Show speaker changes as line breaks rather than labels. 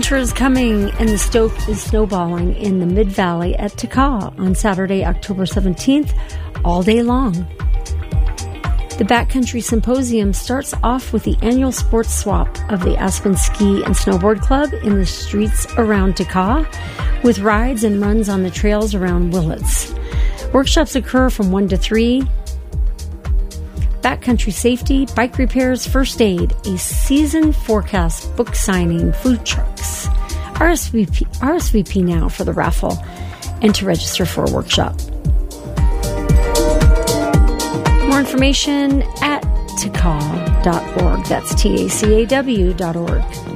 Winter is coming and the stoke is snowballing in the Mid-Valley at Takah on Saturday, October 17th, all day long. The Backcountry Symposium starts off with the annual sports swap of the Aspen Ski and Snowboard Club in the streets around Takah, with rides and runs on the trails around Willits. Workshops occur from 1 to 3. Backcountry safety, bike repairs, first aid, a season forecast, book signing, food trucks. RSVP now for the raffle and to register for a workshop. More information at tacaw.org. That's TACAW.org.